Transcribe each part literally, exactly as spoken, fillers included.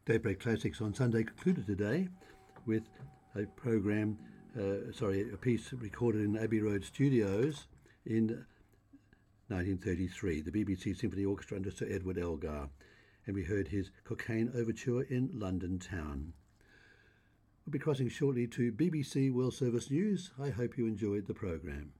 Daybreak Classics on Sunday concluded today with a programme, uh, sorry, a piece recorded in Abbey Road Studios in nineteen thirty-three, the B B C Symphony Orchestra under Sir Edward Elgar, and we heard his Cocaine Overture in London Town. We'll be crossing shortly to B B C World Service News. I hope you enjoyed the programme.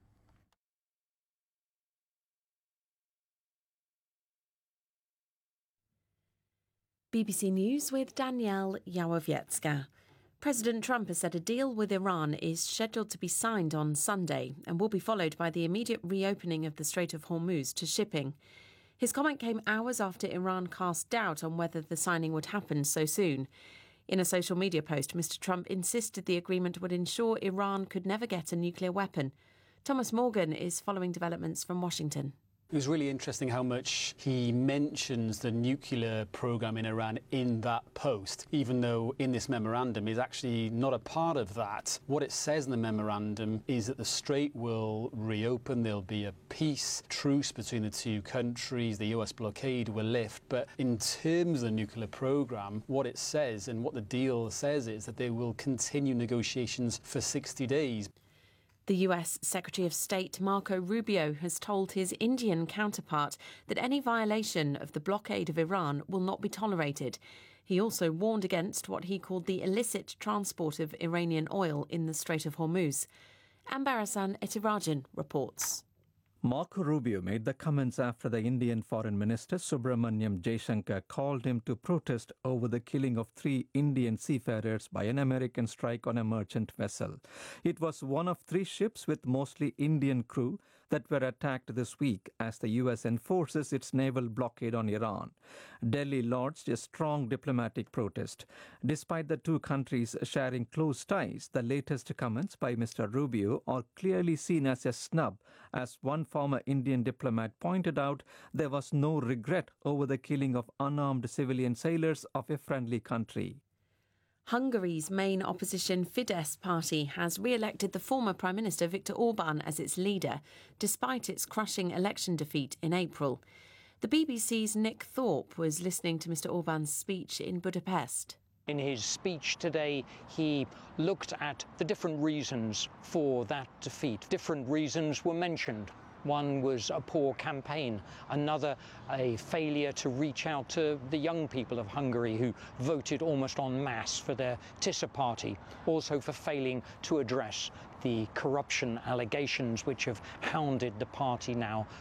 B B C News with Danielle Yawowiecka. President Trump has said a deal with Iran is scheduled to be signed on Sunday and will be followed by the immediate reopening of the Strait of Hormuz to shipping. His comment came hours after Iran cast doubt on whether the signing would happen so soon. In a social media post, Mister Trump insisted the agreement would ensure Iran could never get a nuclear weapon. Thomas Morgan is following developments from Washington. It was really interesting how much he mentions the nuclear program in Iran in that post, even though in this memorandum is actually not a part of that. What it says in the memorandum is that the Strait will reopen, there'll be a peace truce between the two countries, the U S blockade will lift. But in terms of the nuclear program, what it says and what the deal says is that they will continue negotiations for sixty days. The U S Secretary of State Marco Rubio has told his Indian counterpart that any violation of the blockade of Iran will not be tolerated. He also warned against what he called the illicit transport of Iranian oil in the Strait of Hormuz. Ambarasan Etirajan reports. Marco Rubio made the comments after the Indian Foreign Minister Subramanyam Jaishankar called him to protest over the killing of three Indian seafarers by an American strike on a merchant vessel. It was one of three ships with mostly Indian crew that were attacked this week as the U S enforces its naval blockade on Iran. Delhi lodged a strong diplomatic protest. Despite the two countries sharing close ties, the latest comments by Mister Rubio are clearly seen as a snub. As one former Indian diplomat pointed out, there was no regret over the killing of unarmed civilian sailors of a friendly country. Hungary's main opposition Fidesz party has re-elected the former Prime Minister Viktor Orban as its leader, despite its crushing election defeat in April. The B B C's Nick Thorpe was listening to Mister Orban's speech in Budapest. In his speech today, he looked at the different reasons for that defeat. Different reasons were mentioned. One was a poor campaign, another a failure to reach out to the young people of Hungary who voted almost en masse for their Tisza party, also for failing to address the corruption allegations which have hounded the party now